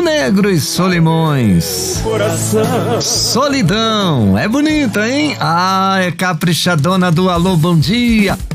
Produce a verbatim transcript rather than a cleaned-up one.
Negro e Solimões. Coração. Solidão, é bonita, hein? Ah, é caprichadona do Alô Bom Dia.